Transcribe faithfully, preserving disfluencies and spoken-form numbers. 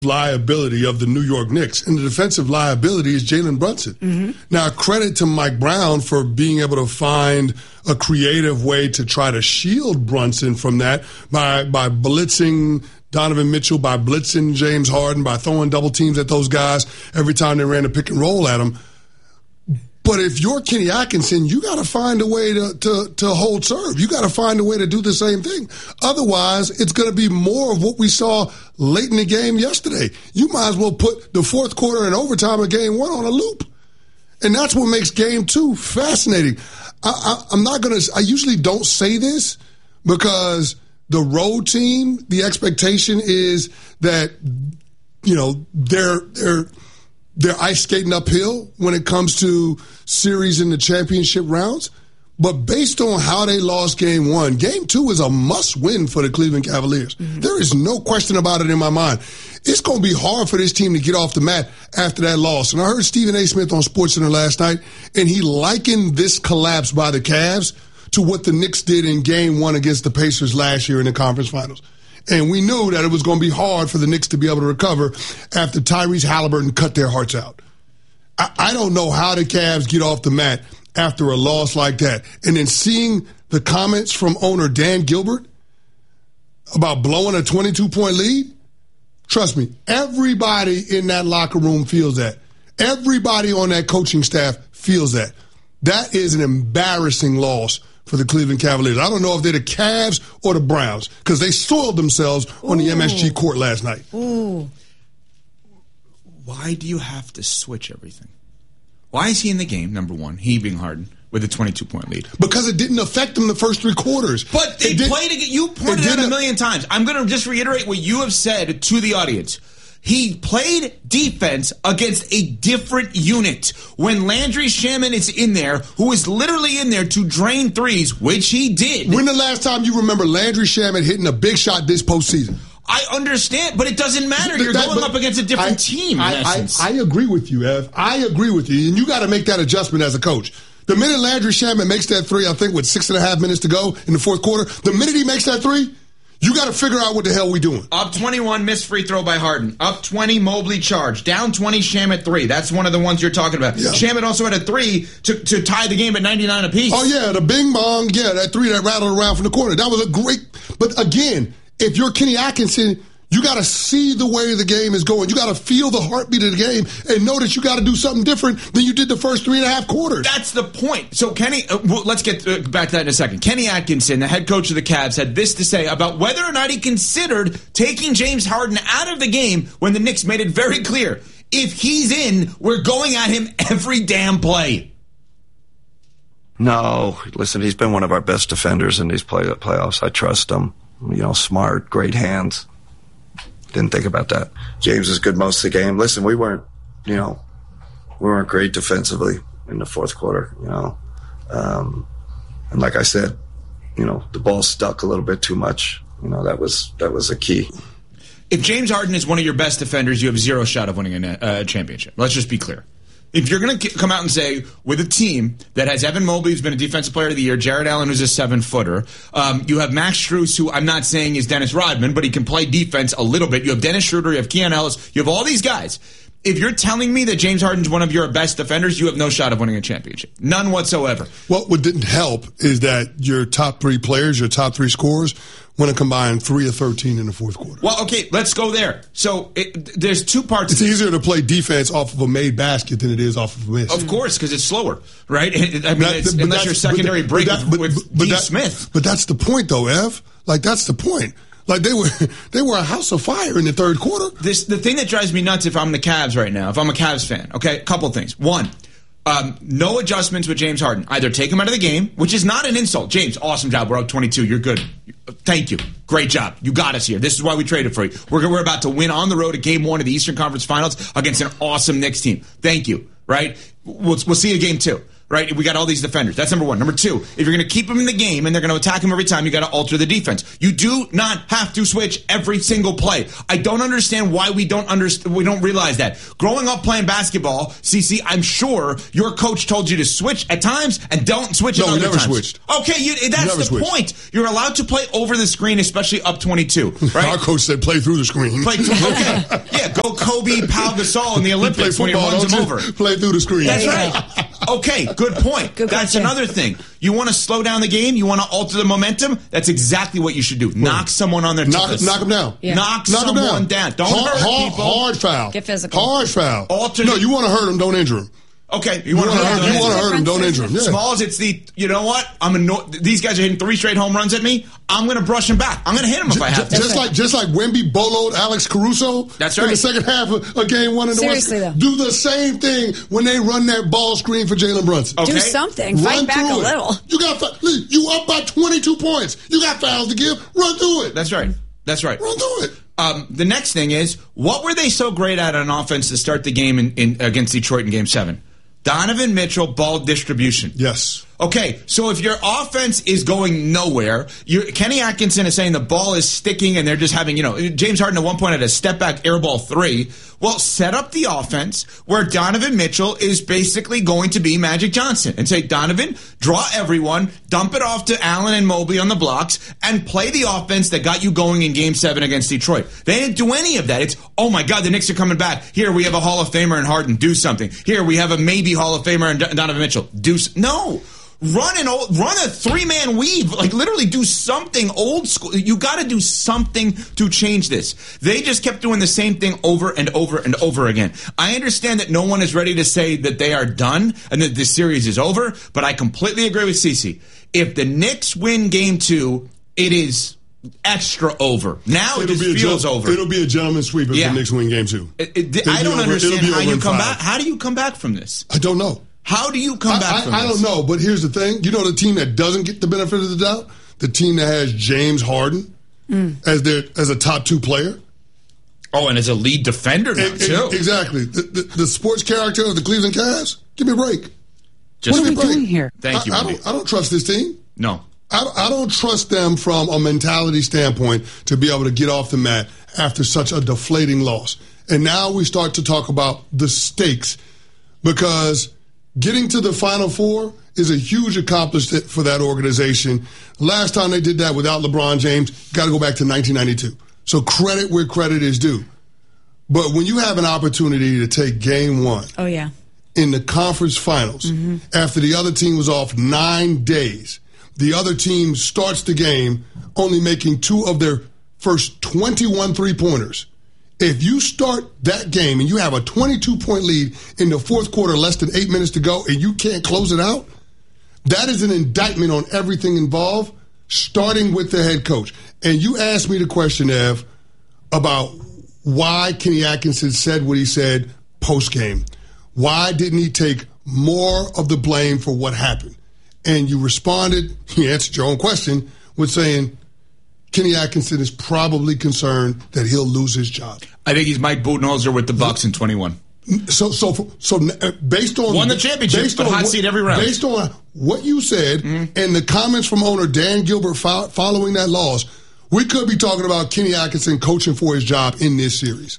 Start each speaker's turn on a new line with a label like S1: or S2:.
S1: liability of the New York Knicks, and the defensive liability is Jalen Brunson. Mm-hmm. Now, credit to Mike Brown for being able to find a creative way to try to shield Brunson from that by by blitzing Donovan Mitchell, by blitzing James Harden, by throwing double teams at those guys every time they ran a pick and roll at him. But if you're Kenny Atkinson, you got to find a way to, to, to hold serve. You got to find a way to do the same thing. Otherwise, it's going to be more of what we saw late in the game yesterday. You might as well put the fourth quarter and overtime of game one on a loop. And that's what makes game two fascinating. I, I, I'm not going to – I usually don't say this because the road team, the expectation is that, you know, they're they're – They're ice skating uphill when it comes to series in the championship rounds. But based on how they lost game one, game two is a must-win for the Cleveland Cavaliers. Mm-hmm. There is no question about it in my mind. It's going to be hard for this team to get off the mat after that loss. And I heard Stephen A. Smith on SportsCenter last night, and he likened this collapse by the Cavs to what the Knicks did in game one against the Pacers last year in the conference finals. And we knew that it was going to be hard for the Knicks to be able to recover after Tyrese Halliburton cut their hearts out. I, I don't know how the Cavs get off the mat after a loss like that. And then seeing the comments from owner Dan Gilbert about blowing a twenty-two point lead, trust me, everybody in that locker room feels that. Everybody on that coaching staff feels that. That is an embarrassing loss for the Cleveland Cavaliers. I don't know if they're the Cavs or the Browns because they soiled themselves on Ooh. the M S G court last night.
S2: Ooh. Why do you have to switch everything? Why is he in the game, number one, he being Harden, with a twenty-two point lead?
S1: Because it didn't affect them the first three quarters.
S2: But they played again. You pointed it out a million times. I'm going to just reiterate what you have said to the audience. He played defense against a different unit. When Landry Shamet is in there, who is literally in there to drain threes, which he did.
S1: When the last time you remember Landry Shamet hitting a big shot this postseason?
S2: I understand, but it doesn't matter. You're that, going up against a different I, team, in
S1: I,
S2: essence.
S1: I, I agree with you, Ev. I agree with you, and you got to make that adjustment as a coach. The minute Landry Shamet makes that three, I think with six and a half minutes to go in the fourth quarter, the minute he makes that three, you got to figure out what the hell we doing.
S2: Up twenty-one, missed free throw by Harden. Up twenty, Mobley charge. Down twenty, Shamet three. That's one of the ones you're talking about. Yeah. Shamet also had a three to, to tie the game at ninety-nine apiece.
S1: Oh, yeah, the bing bong. Yeah, that three that rattled around from the corner. That was a great. But again, if you're Kenny Atkinson, you got to see the way the game is going. You got to feel the heartbeat of the game and know that you got to do something different than you did the first three and a half quarters.
S2: That's the point. So Kenny, uh, well, let's get uh, back to that in a second. Kenny Atkinson, the head coach of the Cavs, had this to say about whether or not he considered taking James Harden out of the game when the Knicks made it very clear. If he's in, we're going at him every damn play.
S3: No, listen, he's been one of our best defenders in these play- playoffs. I trust him. You know, smart, great hands. Didn't think about that. James is good most of the game. Listen, we weren't, you know, we weren't great defensively in the fourth quarter, you know. Um, and like I said, you know, the ball stuck a little bit too much. You know, that was that was a key.
S2: If James Harden is one of your best defenders, you have zero shot of winning a uh, championship. Let's just be clear. If you're going to come out and say, with a team that has Evan Mobley, who's been a defensive player of the year, Jared Allen, who's a seven-footer, um, you have Max Strus, who I'm not saying is Dennis Rodman, but he can play defense a little bit. You have Dennis Schroeder, you have Keon Ellis, you have all these guys. If you're telling me that James Harden's one of your best defenders, you have no shot of winning a championship. None whatsoever.
S1: Well, what didn't help is that your top three players, your top three scorers, went to combine three of thirteen in the fourth quarter.
S2: Well, okay, let's go there. So it, there's two parts.
S1: It's easier to play defense off of a made basket than it is off of a miss.
S2: Of course, because it's slower, right? I mean, that, it's, unless you're secondary break but that, with, with but, but D.
S1: That,
S2: Smith.
S1: But that's the point, though, Ev. Like, that's the point. Like, they were they were a house of fire in the third quarter.
S2: This the thing that drives me nuts if I'm the Cavs right now, if I'm a Cavs fan, okay, a couple of things. One, um, no adjustments with James Harden. Either take him out of the game, which is not an insult. James, awesome job. We're up twenty-two. You're good. Thank you. Great job. You got us here. This is why we traded for you. We're, we're about to win on the road at game one of the Eastern Conference Finals against an awesome Knicks team. Thank you, right? We'll, we'll see you game two. right? We got all these defenders. That's number one. Number two, if you're going to keep them in the game and they're going to attack them every time, you got to alter the defense. You do not have to switch every single play. I don't understand why we don't understand. We don't realize that. Growing up playing basketball, C C, I'm sure your coach told you to switch at times and don't switch
S1: no,
S2: at other
S1: we never
S2: times.
S1: Switched.
S2: Okay, you, that's
S1: never
S2: the
S1: switched.
S2: point. You're allowed to play over the screen, especially up twenty-two. Right?
S1: Our coach said play through the screen.
S2: Play through, okay, yeah, go Kobe, Pau Gasol in the Olympics
S1: play
S2: when he runs them over.
S1: Play through the screen.
S2: That's right. Okay, good point.
S4: Good
S2: That's
S4: question.
S2: another thing. You want to slow down the game? You want to alter the momentum? That's exactly what you should do. Knock someone on their
S1: Knock,
S2: toes.
S1: knock them down.
S4: Yeah.
S2: Knock,
S1: Knock them
S2: someone
S1: down.
S2: down. Don't
S1: hard,
S2: hurt
S1: hard,
S2: people.
S1: Hard foul.
S4: Get physical.
S1: Hard foul.
S2: Alternate-
S1: No, you want to hurt them, don't injure them.
S2: Okay, you
S1: You
S2: want
S1: want
S2: to
S1: to
S2: hurt
S1: hurt,
S2: them?
S1: you want to hurt them, don't injure them. Yeah.
S2: Smalls, it's the, you know what? I'm anno- These guys are hitting three straight home runs at me. I'm going to brush them back. I'm going to hit them if I have to.
S1: Just like just like Wemby boloed Alex Caruso
S2: That's
S1: in
S2: right.
S1: the second half of, of game one in the
S4: Seriously,
S1: West.
S4: though.
S1: Do the same thing when they run that ball screen for Jalen Brunson.
S2: Okay.
S4: Do something. Fight
S1: Run
S4: back
S1: through
S4: a
S1: it.
S4: little.
S1: You got fa- you up by twenty-two points. You got fouls to give. Run through it.
S2: That's right. That's right.
S1: Run through it.
S2: Um, the next thing is, what were they so great at on offense to start the game in, in against Detroit in Game Seven? Donovan Mitchell, ball distribution.
S1: Yes.
S2: Okay, so if your offense is going nowhere, you're, Kenny Atkinson is saying the ball is sticking and they're just having, you know, James Harden at one point had a step back air ball three. Well, set up the offense where Donovan Mitchell is basically going to be Magic Johnson and say, Donovan, draw everyone, dump it off to Allen and Mobley on the blocks, and play the offense that got you going in Game seven against Detroit. They didn't do any of that. It's, oh my God, the Knicks are coming back. Here we have a Hall of Famer in Harden. Do something. Here we have a maybe Hall of Famer in Donovan Mitchell. Do s- No. Run an old, run a three-man weave. Like, literally do something old school. You got to do something to change this. They just kept doing the same thing over and over and over again. I understand that no one is ready to say that they are done and that this series is over, but I completely agree with Cece. If the Knicks win game two, it is extra over. Now it
S1: It'll
S2: just
S1: be a
S2: feels
S1: gen-
S2: over.
S1: It'll be a gentleman's sweep if
S2: Yeah.
S1: the Knicks win game two.
S2: It- it-
S1: It'll
S2: I
S1: be
S2: don't
S1: over-
S2: understand
S1: it'll be
S2: how
S1: over
S2: you
S1: in
S2: come
S1: five.
S2: back. How do you come back from this?
S1: I don't know.
S2: How do you come back
S1: I,
S2: from
S1: I, I
S2: this?
S1: don't know, but here's the thing. You know the team that doesn't get the benefit of the doubt? The team that has James Harden
S4: Mm.
S1: as their as a top two player.
S2: Oh, and as a lead defender now,
S1: E- e-
S2: too.
S1: Exactly. The, the, the sports character of the Cleveland Cavs. Give me a break.
S2: Just
S1: Give me a
S5: What are we
S1: break.
S5: doing here?
S2: Thank you,
S1: I, I
S2: Wendy.
S1: don't. I don't trust this team.
S2: No.
S1: I, I don't trust them from a mentality standpoint to be able to get off the mat after such a deflating loss. And now we start to talk about the stakes because getting to the Final Four is a huge accomplishment for that organization. Last time they did that without LeBron James, got to go back to nineteen ninety-two. So credit where credit is due. But when you have an opportunity to take game one
S4: Oh, yeah.
S1: in the conference finals,
S4: Mm-hmm.
S1: after the other team was off nine days, the other team starts the game only making two of their first twenty-one three-pointers. If you start that game and you have a twenty-two point lead in the fourth quarter, less than eight minutes to go, and you can't close it out, that is an indictment on everything involved, starting with the head coach. And you asked me the question, Ev, about why Kenny Atkinson said what he said post-game. Why didn't he take more of the blame for what happened? And you responded, he answered your own question, with saying Kenny Atkinson is probably concerned that he'll lose his job.
S2: I think he's Mike Budenholzer with the Bucks in twenty-one.
S1: So, so, so uh, based on
S2: Won the championship,
S1: based
S2: but
S1: on
S2: hot
S1: what-
S2: seat every round.
S1: Based on what you said
S2: Mm-hmm.
S1: and the comments from owner Dan Gilbert fo- following that loss, we could be talking about Kenny Atkinson coaching for his job in this series.